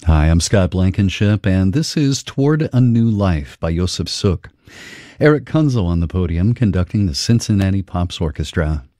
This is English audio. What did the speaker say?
Hi, I'm Scott Blankenship, and this is Toward a New Life by Josef Suk. Eric Kunzel on the podium conducting the Cincinnati Pops Orchestra.